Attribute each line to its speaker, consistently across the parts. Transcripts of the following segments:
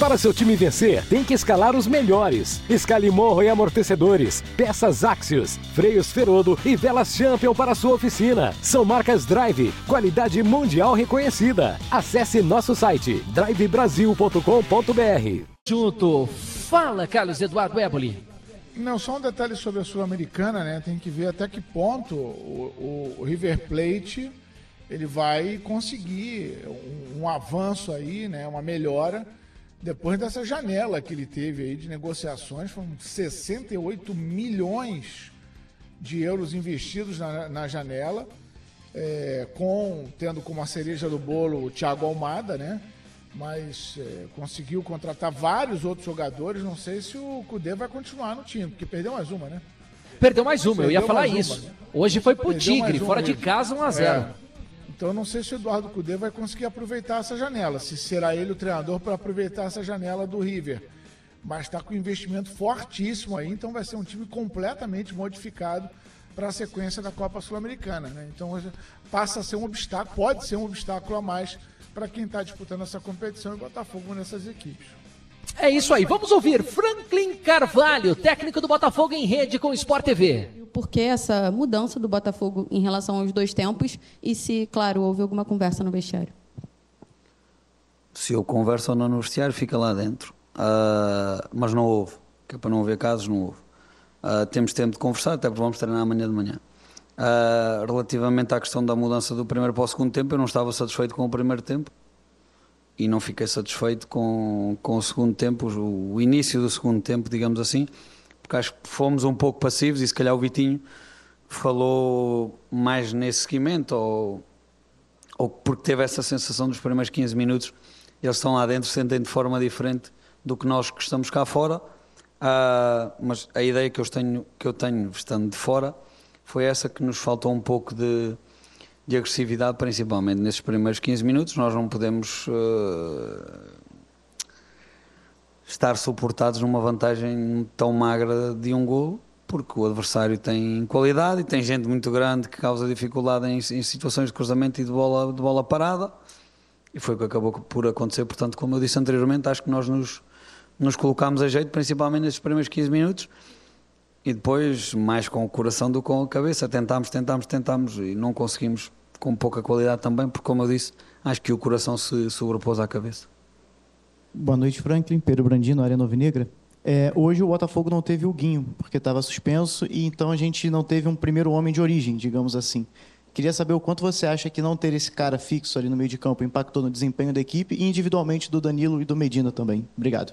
Speaker 1: Para seu time vencer, tem que escalar os melhores. Escale morro e amortecedores, peças Axios, freios Ferodo e velas Champion para sua oficina. São marcas Drive, qualidade mundial reconhecida. Acesse nosso site drivebrasil.com.br.
Speaker 2: Junto. Fala, Carlos Eduardo Éboli.
Speaker 3: Não, só um detalhe sobre a Sul-Americana, né? Tem que ver até que ponto o River Plate ele vai conseguir um avanço aí, né? Uma melhora depois dessa janela que ele teve aí de negociações. Foram 68 milhões de euros investidos na janela, tendo como a cereja do bolo o Thiago Almada, né? Mas conseguiu contratar vários outros jogadores. Não sei se o Cudê vai continuar no time, porque perdeu mais uma, né?
Speaker 2: Perdeu mais uma, eu ia falar isso.
Speaker 3: Né?
Speaker 2: Hoje foi pro Tigre, fora de casa, 1-0.
Speaker 3: Então não sei se o Eduardo Cudê vai conseguir aproveitar essa janela, se será ele o treinador para aproveitar essa janela do River. Mas está com um investimento fortíssimo aí, então vai ser um time completamente modificado para a sequência da Copa Sul-Americana, né? Então passa a ser um obstáculo, pode ser um obstáculo a mais para quem está disputando essa competição e botar fogo nessas equipes.
Speaker 2: É isso aí, vamos ouvir Franklin Carvalho, técnico do Botafogo em rede com o Sport TV.
Speaker 4: Por que essa mudança do Botafogo em relação aos dois tempos e se, claro, houve alguma conversa no vestiário?
Speaker 5: Se eu converso ou não no vestiário, fica lá dentro. Mas não houve, que é para não haver casos, não houve. Temos tempo de conversar, até porque vamos treinar amanhã de manhã. Relativamente à questão da mudança do primeiro para o segundo tempo, eu não estava satisfeito com o primeiro tempo e não fiquei satisfeito com o segundo tempo, o início do segundo tempo, digamos assim, porque acho que fomos um pouco passivos e se calhar o Vitinho falou mais nesse seguimento ou porque teve essa sensação dos primeiros 15 minutos, eles estão lá dentro, sentem de forma diferente do que nós que estamos cá fora, mas a ideia que eu tenho estando de fora foi essa, que nos faltou um pouco de agressividade, principalmente nesses primeiros 15 minutos. Nós não podemos estar suportados numa vantagem tão magra de um golo, porque o adversário tem qualidade e tem gente muito grande que causa dificuldade em situações de cruzamento e de bola parada, e foi o que acabou por acontecer. Portanto, como eu disse anteriormente, acho que nós nos colocámos a jeito, principalmente nesses primeiros 15 minutos, e depois, mais com o coração do que com a cabeça, tentámos e não conseguimos, com pouca qualidade também, porque, como eu disse, acho que o coração se sobrepôs à cabeça.
Speaker 6: Boa noite, Franklin. Pedro Brandino, Arena Alvinegra. Hoje o Botafogo não teve o Guinho, porque estava suspenso, e então a gente não teve um primeiro homem de origem, digamos assim. Queria saber o quanto você acha que não ter esse cara fixo ali no meio de campo impactou no desempenho da equipe e individualmente do Danilo e do Medina também. Obrigado.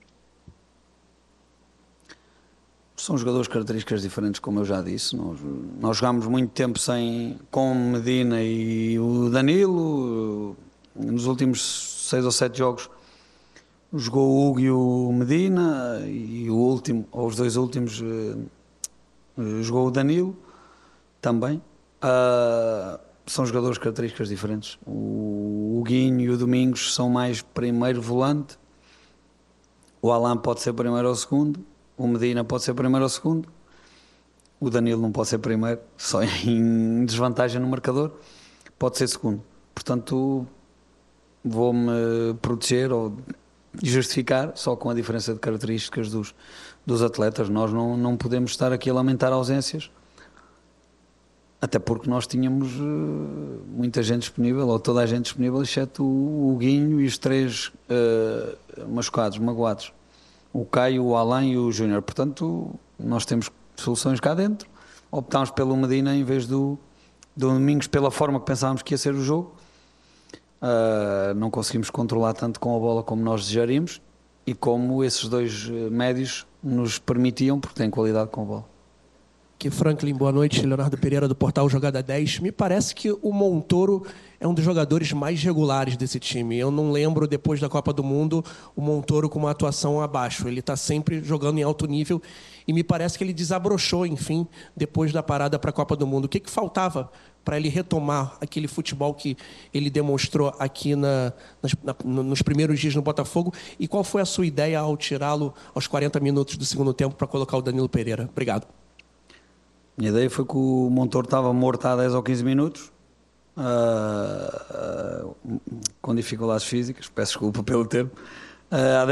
Speaker 5: São jogadores de características diferentes, como eu já disse. Nós jogámos muito tempo com o Medina e o Danilo. Nos últimos 6 ou 7 jogos jogou o Hugo e o Medina, e os dois últimos jogou o Danilo também. São jogadores de características diferentes. O Guinho e o Domingos são mais primeiro volante. O Alan pode ser primeiro ou segundo. O Medina pode ser primeiro ou segundo. O Danilo não pode ser primeiro, só em desvantagem no marcador. Pode ser segundo. Portanto, vou-me proteger ou justificar só com a diferença de características dos atletas. Nós não podemos estar aqui a lamentar ausências, até porque nós tínhamos muita gente disponível, ou toda a gente disponível, exceto o Guinho e os 3 magoados. O Caio, o Alain e o Júnior. Portanto, nós temos soluções cá dentro. Optámos pelo Medina em vez do Domingos, pela forma que pensávamos que ia ser o jogo. Não conseguimos controlar tanto com a bola como nós desejaríamos e como esses 2 médios nos permitiam, porque têm qualidade com a bola.
Speaker 7: Aqui, Franklin, boa noite. Leonardo Pereira, do portal Jogada 10. Me parece que o Montoro é um dos jogadores mais regulares desse time. Eu não lembro, depois da Copa do Mundo, o Montoro com uma atuação abaixo. Ele está sempre jogando em alto nível e me parece que ele desabrochou, enfim, depois da parada para a Copa do Mundo. O que faltava para ele retomar aquele futebol que ele demonstrou aqui nos primeiros dias no Botafogo? E qual foi a sua ideia ao tirá-lo aos 40 minutos do segundo tempo para colocar o Danilo Pereira? Obrigado.
Speaker 5: Minha ideia foi que o Montoro estava morto há 10 ou 15 minutos, com dificuldades físicas, peço desculpa pelo termo, há